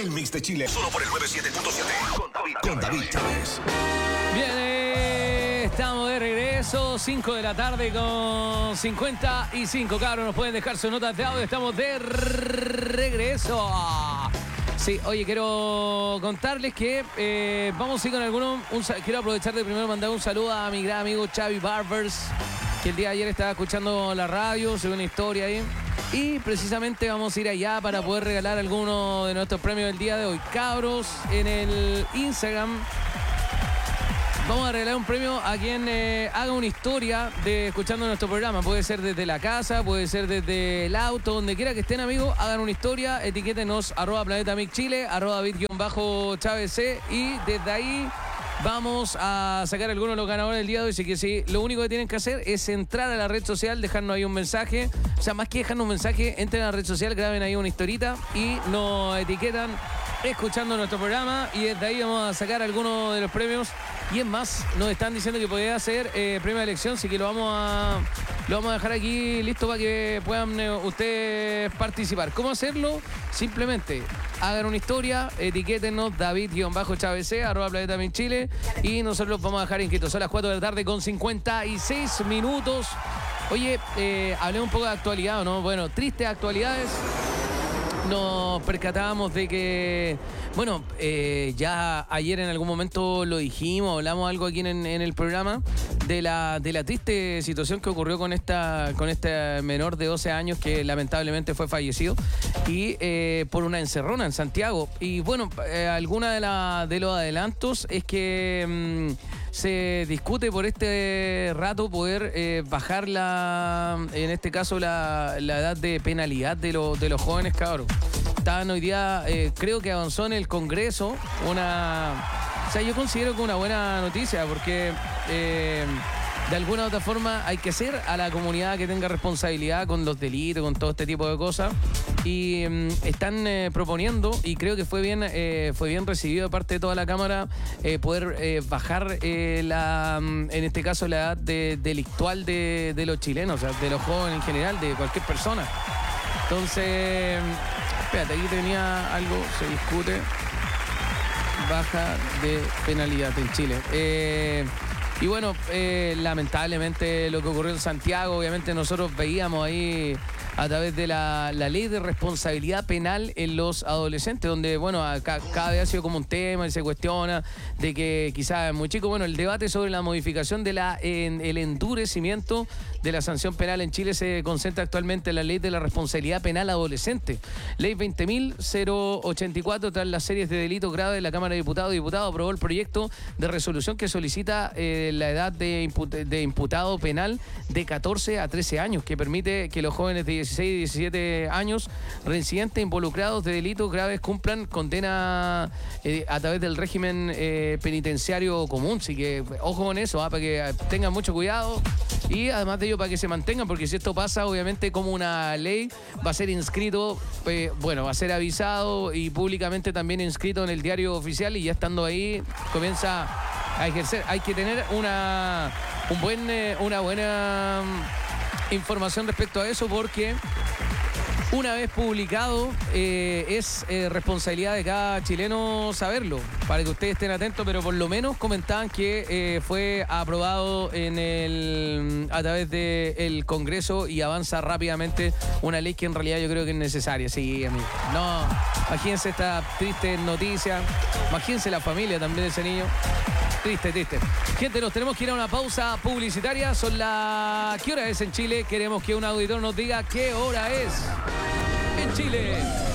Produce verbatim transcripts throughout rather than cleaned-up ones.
El mix de Chile, solo por el noventa y siete punto siete. Con David, con David Chávez. Bien, eh, estamos de regreso, cinco de la tarde con cincuenta y cinco. Cabros, nos pueden dejar sus notas de audio. Estamos de regreso. Sí, oye, quiero contarles que eh, vamos a ir con algunos. Un, quiero aprovechar de primero mandar un saludo a mi gran amigo Xavi Barbers, que el día de ayer estaba escuchando la radio, se ve una historia ahí. Y precisamente vamos a ir allá para poder regalar alguno de nuestros premios del día de hoy. Cabros, en el Instagram vamos a regalar un premio a quien eh, haga una historia de escuchando nuestro programa. Puede ser desde la casa, puede ser desde el auto, donde quiera que estén, amigos. Hagan una historia, etiquétenos arroba Planeta Mix Chile, arroba David-Chávez C, y desde ahí vamos a sacar algunos de los ganadores del día de hoy. Así que sí, lo único que tienen que hacer es entrar a la red social, dejarnos ahí un mensaje. O sea, más que dejarnos un mensaje, entren a la red social, graben ahí una historita y nos etiquetan escuchando nuestro programa. Y desde ahí vamos a sacar algunos de los premios. Y es más, nos están diciendo que podría ser eh, premio de elección, así que lo vamos a lo vamos a dejar aquí listo para que puedan eh, ustedes participar. ¿Cómo hacerlo? Simplemente hagan una historia, etiquétenos David-Chávez C, arroba Planeta Mix Chile, y nosotros los vamos a dejar inscritos. Son las cuatro de la tarde con cincuenta y seis minutos. Oye, eh, hablemos un poco de actualidad, ¿no? Bueno, tristes actualidades. Nos percatábamos de que, bueno, eh, ya ayer en algún momento lo dijimos, hablamos algo aquí en, en el programa, de la, de la triste situación que ocurrió con esta con este menor de doce años que lamentablemente fue fallecido y eh, por una encerrona en Santiago. Y bueno, eh, alguna de, la, de los adelantos es que mmm, se discute por este rato poder eh, bajar la, en este caso la, la edad de penalidad de, lo, de los jóvenes cabros. Estaban hoy día, eh, creo que avanzó en el Congreso una... O sea, yo considero que una buena noticia porque eh, de alguna u otra forma hay que hacer a la comunidad que tenga responsabilidad con los delitos, con todo este tipo de cosas. Y eh, están eh, proponiendo, y creo que fue bien eh, fue bien recibido de parte de toda la Cámara, eh, poder eh, bajar eh, la en este caso la edad de, delictual de, de los chilenos, o sea, de los jóvenes en general, de cualquier persona. Entonces, espérate, aquí tenía algo, se discute. Baja de penalidad en Chile. Eh, y bueno, eh, lamentablemente lo que ocurrió en Santiago, obviamente nosotros veíamos ahí a través de la, la ley de responsabilidad penal en los adolescentes, donde, bueno, acá, cada vez ha sido como un tema y se cuestiona de que quizás es muy chico. Bueno, el debate sobre la modificación de la en, el endurecimiento de la sanción penal en Chile se concentra actualmente en la ley de la responsabilidad penal adolescente. Ley veinte mil ochenta y cuatro, tras las series de delitos graves, la Cámara de Diputados y Diputados aprobó el proyecto de resolución que solicita eh, la edad de, imput de imputado penal de catorce a trece años, que permite que los jóvenes de dieciséis y diecisiete años reincidentes involucrados de delitos graves cumplan condena eh, a través del régimen eh, penitenciario común. Así que ojo con eso, ¿eh? Para que tengan mucho cuidado y además de ello para que se mantengan, porque si esto pasa obviamente como una ley va a ser inscrito, eh, bueno, va a ser avisado y públicamente también inscrito en el diario oficial, y ya estando ahí comienza a ejercer. Hay que tener una, un buen, eh, una buena información respecto a eso, porque una vez publicado eh, es eh, responsabilidad de cada chileno saberlo, para que ustedes estén atentos, pero por lo menos comentaban que eh, fue aprobado en el a través del Congreso y avanza rápidamente una ley que en realidad yo creo que es necesaria. Sí, amigo. No, imagínense esta triste noticia, imagínense la familia también de ese niño. Triste, triste. Gente, nos tenemos que ir a una pausa publicitaria. Son las... ¿Qué hora es en Chile? Queremos que un auditor nos diga qué hora es en Chile.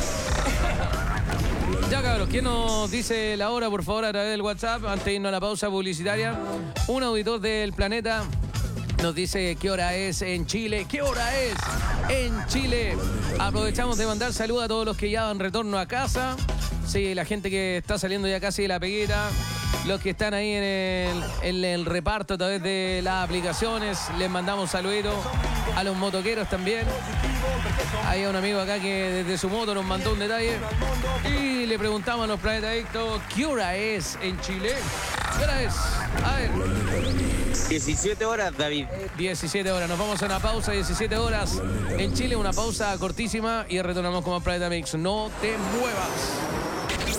Ya, cabros, ¿quién nos dice la hora, por favor, a través del WhatsApp? Antes de irnos a la pausa publicitaria. Un auditor del planeta nos dice qué hora es en Chile. ¿Qué hora es en Chile? Aprovechamos de mandar saludos a todos los que ya van retorno a casa. Sí, la gente que está saliendo ya casi de la peguita. Los que están ahí en el, en el reparto a través de las aplicaciones, les mandamos saluditos. A los motoqueros también. Hay un amigo acá que desde su moto nos mandó un detalle. Y le preguntamos a los Planeta Adictos, ¿qué hora es en Chile? ¿Qué hora es? A ver. diecisiete horas, David. diecisiete horas. Nos vamos a una pausa, diecisiete horas en Chile. Una pausa cortísima y retornamos con más Planeta Mix. No te muevas.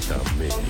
Mátame.